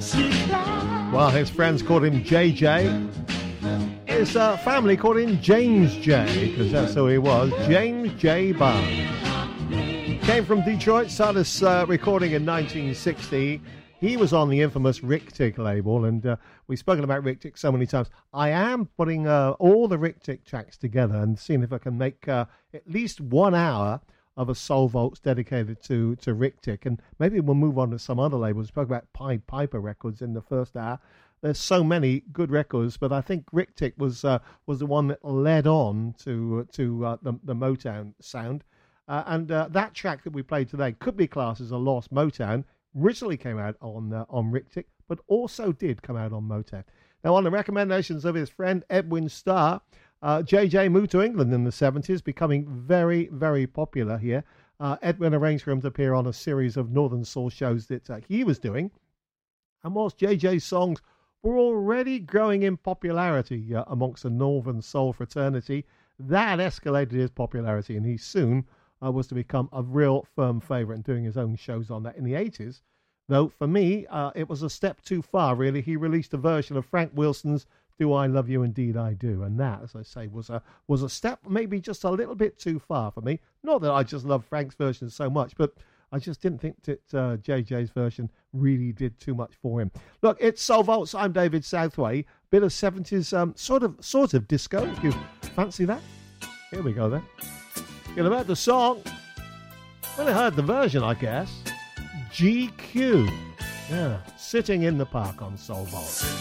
Well, his friends called him JJ. His family called him James J, because that's who he was, James J. Barnes. Came from Detroit, started recording in 1960. He was on the infamous Rick Tick label, and we've spoken about Rick Tick so many times. I am putting all the Rick Tick tracks together and seeing if I can make at least 1 hour of a Soul Vaults dedicated to Rick Tick, and maybe we'll move on to some other labels. We spoke about Pied Piper Records in the first hour. There's so many good records, but I think Rick Tick was the one that led on to the Motown sound. And that track that we played today could be classed as a lost Motown. Originally came out on Rick Tick, but also did come out on Motown. Now, on the recommendations of his friend Edwin Starr, JJ moved to England in the 70s, becoming very, very popular here. Edwin arranged for him to appear on a series of Northern Soul shows that he was doing. And whilst JJ's songs were already growing in popularity amongst the Northern Soul fraternity, that escalated his popularity, and he soon was to become a real firm favourite and doing his own shows on that in the 80s. Though, for me, it was a step too far, really. He released a version of Frank Wilson's Do I Love You Indeed I Do, and that, as I say, was a step maybe just a little bit too far for me. Not that I just love Frank's version so much, but I just didn't think that JJ's version really did too much for him. Look, it's Soul Vaults. I'm David Southway. Bit of 70s sort of disco, if you fancy that. Here we go then. You'll have heard the song. Well, I heard the version, I guess. GQ. Yeah, Sitting in the Park on Soul Vaults.